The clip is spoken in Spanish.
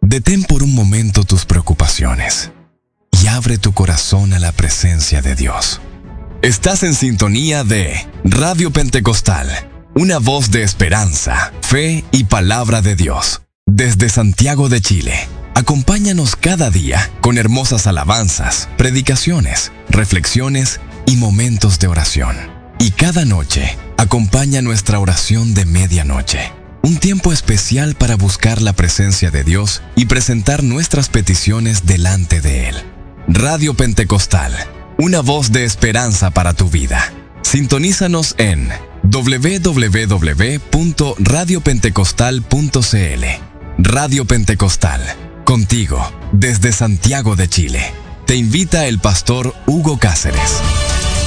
Detén por un momento tus preocupaciones y abre tu corazón a la presencia de Dios. Estás en sintonía de Radio Pentecostal, una voz de esperanza, fe y palabra de Dios. Desde Santiago de Chile, acompáñanos cada día con hermosas alabanzas, predicaciones, reflexiones y momentos de oración. Y cada noche, acompaña nuestra oración de medianoche. Un tiempo especial para buscar la presencia de Dios y presentar nuestras peticiones delante de Él. Radio Pentecostal, una voz de esperanza para tu vida. Sintonízanos en www.radiopentecostal.cl. Radio Pentecostal, contigo, desde Santiago de Chile. Te invita el pastor Hugo Cáceres.